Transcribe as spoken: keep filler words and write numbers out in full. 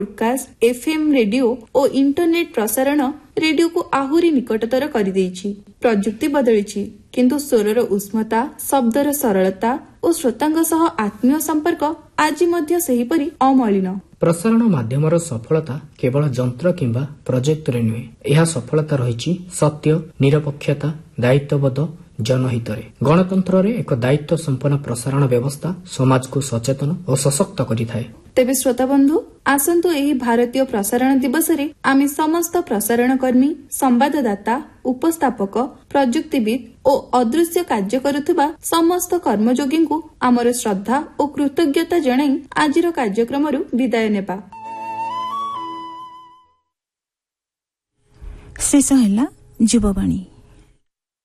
Broadcast FM radio और internet प्रसारण radio को आहुरी निकटतर कर प्रजुक्ति बदली किंतु स्वरर उष्मता शब्दर सरलता और श्रोतांग सह आत्मीय संपर्क आज सेहीपरि अमलिन। प्रसारण माध्यमर सफलता केवल जंत्र किंबा प्रोजेक्ट रे नुहे, यह सफलता रही सत्य, निरपेक्षता, दायित्वबोध, जनहित रे। गणतंत्र रे एक दायित्व संपन्न प्रसारण व्यवस्था समाज को सचेतन और सशक्त करिथाए। तेबे श्रोता बंधु आसंतु एही भारतीय प्रसारण दिवस रे आमी समस्त प्रसारण कर्मी, संवाददाता, उपस्थापक, प्रजुक्तिविद और अदृश्य कार्य करुथिबा समस्त कर्मयोगी को आमर श्रद्धा और कृतज्ञता जणाई आजिर कार्यक्रम विदाय नेबा। शेष ହେଲା ଯୁବବାଣୀ।